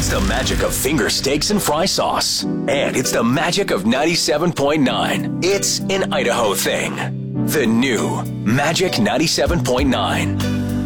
It's the magic of finger steaks and fry sauce. And it's the magic of 97.9. It's an Idaho thing. The new Magic 97.9.